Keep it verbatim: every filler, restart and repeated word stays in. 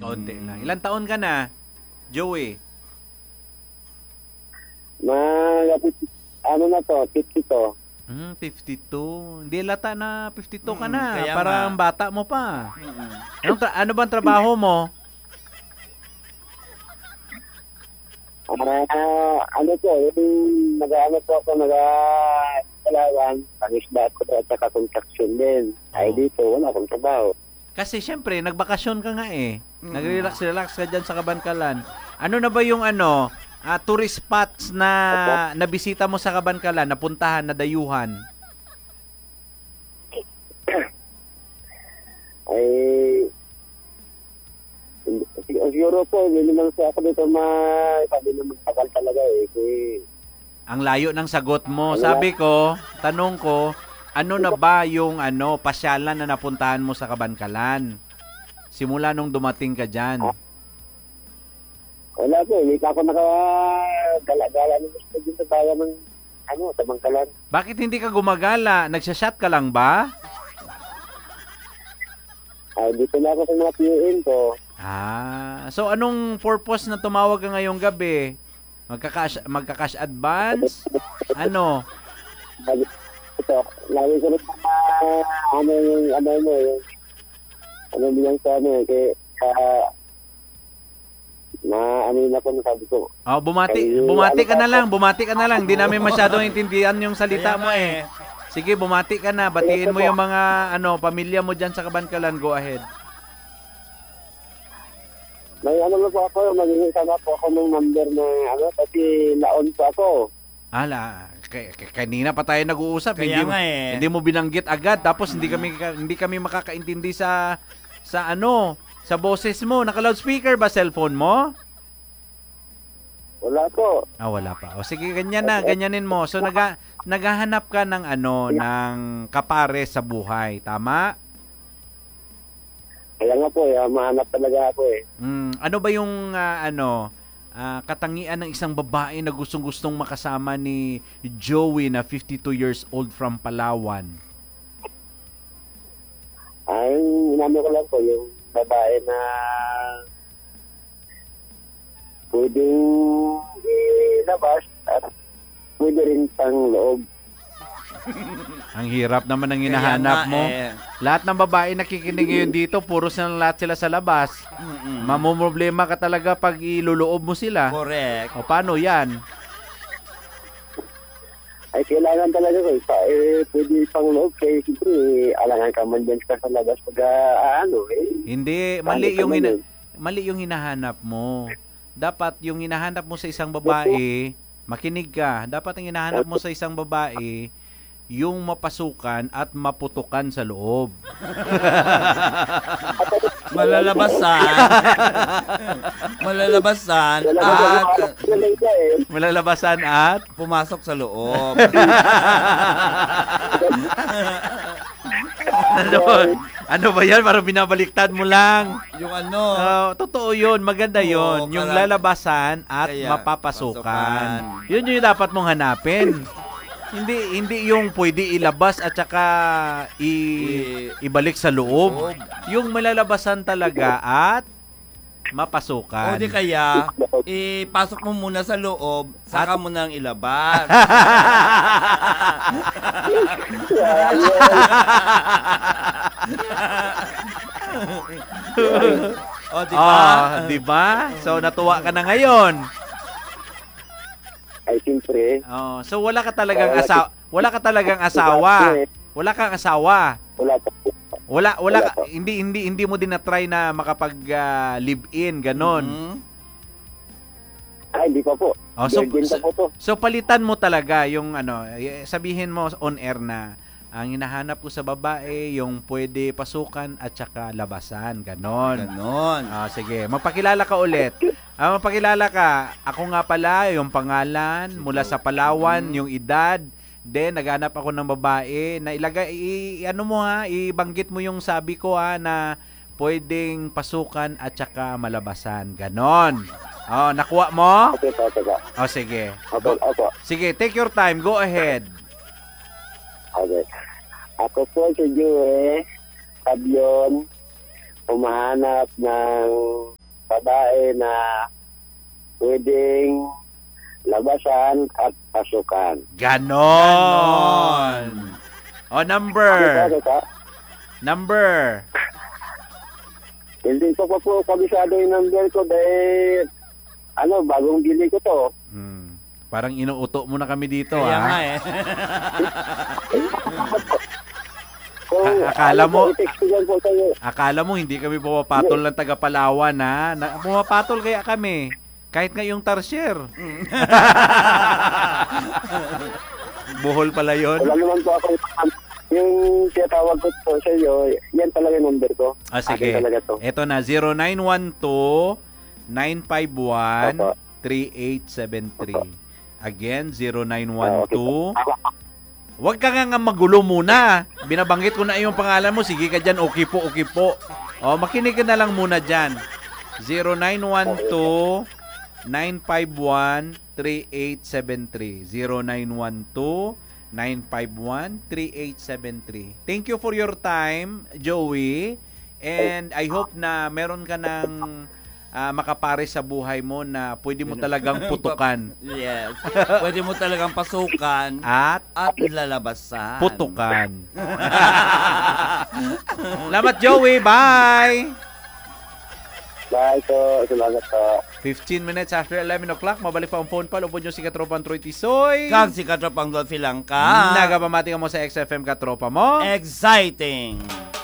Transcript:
Kaunti lang. Ilan taon ka na, Joey? Mga, ano na to, fifty-two. Hmm, fifty-two. Hindi lata na fifty-two ka na. Mm, kaya Parang nga. bata mo pa. Mm-mm. Anong tra- ano bang trabaho mo? Ah, ano po, yung nag-ano po ako, nag-alawan, pangisda ko at saka construction din. Ay Oo. dito, wala akong trabaho. Kasi syempre, nagbakasyon ka nga eh. Mm. Nag-relax-relax ka dyan sa Kabankalan. Ano na ba yung ano, ah, tourist spots na nabisita mo sa Kabankalan, napuntahan, nadayuhan? Ay, siguro po, hindi naman sa ako dito ma, sabi na magtagal talaga eh. Kasi, Ang layo ng sagot mo. Sabi ko, tanong ko, ano na ba yung ano, pasyalan na napuntahan mo sa Kabankalan? Simula nung dumating ka dyan. wala po, hindi pa ako nakagala-gala ng gusto din sa bayan ng, ano, sa Bangkalan. Bakit hindi ka gumagala? Nagsashot ka lang ba? Ay, dito na ako sa mga P M ko. Ah, so anong purpose na tumawag ka ngayong gabi? Magka-cash, magka-cash advance? Ano? Ito, lagi ko rin pa, ano yung, ano mo, yung, ano bilang sa ano, eh, kaya, uh, na, ano yun ako, sabi ko, Oh, bumati, Ay, bumati ano ka pa na lang, ako? bumati ka na lang. Hindi namin masyadong intindihan yung salita Kaya mo nga eh. Sige, bumati ka na. Batiin mo yung mga ano, pamilya mo diyan sa Kabankalan. Go ahead. may ano na po ako, magiging sana po ako ng number na, ano, kasi naon po ako. Ala, k- k- kanina pa tayo nag-uusap. Kaya hindi, mo- nga eh. hindi mo binanggit agad tapos hindi kami hindi kami makakaintindi sa sa ano, sa boses mo. Naka-loudspeaker ba cellphone mo? Wala po. Ah, wala pa. O sige, ganyan na, ganyanin mo. So naga, naghahanap ka ng ano, ng kapare sa buhay, tama? Kaya nga po, eh, mahanap talaga ako eh. Mm, ano ba yung ah, ano, ah, katangian ng isang babae na gustong-gustong makasama ni Joey na fifty-two years old from Palawan? Ay, inano ko lang po, yung babae na pwedeng ilabas at pwede rin pang loob. Ang hirap naman ng Kaya hinahanap nga mo. eh. Lahat ng babae nakikinig ngayon dito, puros na lahat sila sa labas. Mm-mm. Mamumroblema ka talaga pag iluloob mo sila. Correct. O paano yan? Ay, kailangan talaga ko. Pa, eh, pwede pang loob. Kaya siyempre, eh, alangan ka man dyan ka sa labas pag ah, ano eh. Hindi, mali yung, hina- mali yung hinahanap mo. Dapat yung hinahanap mo sa isang babae, makinig ka. Dapat ang hinahanap mo sa isang babae, yung mapasukan at maputukan sa loob. Malalabasan. Malalabasan Talaga, at talaga eh. Malalabasan at pumasok sa loob. ano, ano ba yan? Parang binabaliktad mo lang. Yung ano, Ah, totoo yun. Maganda yun. Oo, Yung parang- lalabasan at Kaya, mapapasukan. pasukan. Yun yung dapat mong hanapin. Hindi hindi yung pwede ilabas at saka i, I- ibalik sa loob. Loob. Yung malalabasan talaga at mapasukan. o di kaya, ipasok mo muna sa loob, saka mo nang ilabas. o di ba? Ah, di ba? So natuwa ka na ngayon. Ay, siyempre. Oh, so wala ka talagang asawa, wala ka talagang asawa. Wala kang asawa. Wala pa. Wala wala Wala ka, pa. hindi hindi hindi mo din na try na makapag ah, live in ganon. Mhm. Ay, di pa po. Oh, so, Virgin so, pa po to. so palitan mo talaga yung ano, eh, sabihin mo on air na ang hinahanap ko sa babae yung pwede pasukan at saka labasan, ganon. Ganon. Ah, sige, magpakilala ka ulit. Ah, magpakilala ka. Ako nga pala, yung pangalan, mula sa Palawan, yung edad. Then, naghanap ako ng babae na ilagay, i, ano mo ha, ibanggit mo yung sabi ko ha, na pwedeng pasukan at saka malabasan. Ganon. Oh, nakuha mo? Okay po, okay po. Oh, sige. Opo, opo. Sige, take your time. Go ahead. Okay. Ako po si Joey Sabion, umahanap ng babae na pwedeng labasan at pasukan. Ganon. O, number. Ano ka? Number. Hindi ko pa po kabisado yung number ko dahil ano, bagong bili ko to. Hmm. Parang inuuto mo na kami dito, Kaya nga ha? eh. Kung A- akala ano mo- po, i-text ko yan po sa'yo. Akala mo hindi kami pumapatol ng taga Palawan, ha? Na, pumapatol kaya kami. Kahit nga yung Tarsier. Bohol pala yun. Wala naman po ako yung tinatawag ko po sa iyo, yan talaga yung number ko. Ah, Akin sige. talaga to. Ito na, zero nine one two, nine five one, three eight seven three. Again, zero nine one two. Huwag ka nga nga magulo muna. Binabanggit ko na yung pangalan mo. Sige ka dyan, okay po, okay po. O, makinig ka na lang muna dyan. zero nine one two, nine five one, three eight seven three. zero nine one two, nine five one, three eight seven three. Thank you for your time, Joey. And I hope na meron ka ng ah, makapare sa buhay mo na pwede mo talagang putukan Yes. Pwede mo talagang pasukan at at lalabasan. putukan. Salamat, Joey. Bye! Bye po. Salamat po. fifteen minutes after eleven o'clock, mabalik pa ang phone call. Upod nyo si Katropang Troy Tisoy. Kag si Katropang Dolphy lang ka. Nagapamati ka mo sa X F M Katropa mo. Exciting.